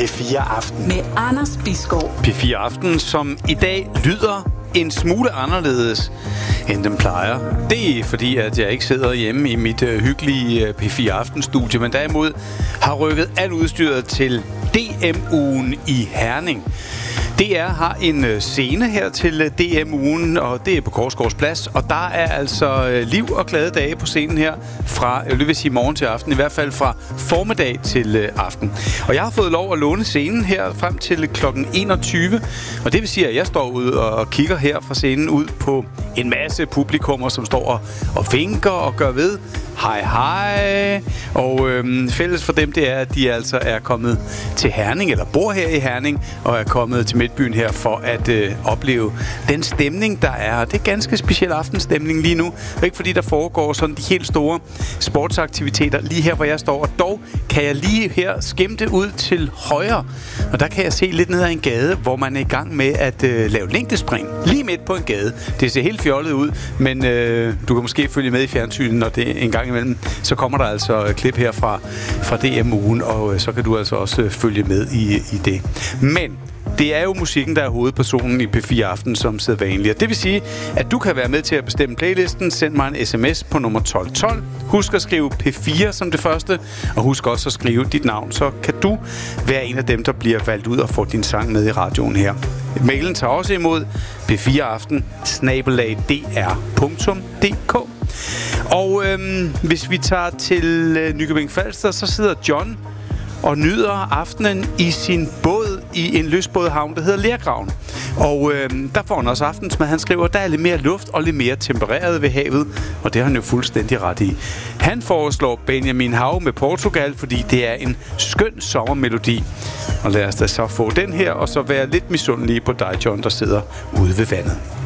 P4 Aften. Med Anders Bisgaard. P4 Aften, som i dag lyder en smule anderledes, end den plejer. Det er fordi, at jeg ikke sidder hjemme i mit hyggelige P4 Aften-studie, men derimod har rykket alt udstyret til DM-ugen i Herning. DR har en scene her til DM-ugen, og det er på Korsgaards Plads, og der er altså liv og glade dage på scenen her fra, jeg vil sige morgen til aften, i hvert fald fra formiddag til aften. Og jeg har fået lov at låne scenen her frem til kl. 21, og det vil sige, at jeg står ude og kigger her fra scenen ud på en masse publikummer, som står og vinker og gør ved. Hej, hej. Og fælles for dem, det er, at de altså er kommet til Herning, eller bor her i Herning, og er kommet til Midtbyen her for at opleve den stemning, der er. Det er ganske speciel aftenstemning lige nu. Og ikke fordi der foregår sådan de helt store sportsaktiviteter lige her, hvor jeg står. Og dog kan jeg lige her skimte ud til højre. Og der kan jeg se lidt ned ad en gade, hvor man er i gang med at lave længdespring. Lige midt på en gade. Det ser helt fjollet ud, men du kan måske følge med i fjernsynet, når det en gang imellem, så kommer der altså klip her fra DM-ugen, og så kan du altså også følge med i det. Men det er jo musikken, der er hovedpersonen i P4 Aften som sædvanligt. Det vil sige, at du kan være med til at bestemme playlisten. Send mig en sms på nummer 1212. Husk at skrive P4 som det første, og husk også at skrive dit navn, så kan du være en af dem, der bliver valgt ud og får din sang med i radioen her. Mailen tager også imod p4aften@dr.dk. Og hvis vi tager til Nykøbing Falster, så sidder John og nyder aftenen i sin båd i en lystbådehavn, der hedder Lergraven. Og der får han også aftensmad. Han skriver, at der er lidt mere luft og lidt mere tempereret ved havet, og det har han jo fuldstændig ret i. Han foreslår Benjamin Hav med Portugal, fordi det er en skøn sommermelodi. Og lad os da så få den her, og så være lidt misundelige på dig, John, der sidder ude ved vandet.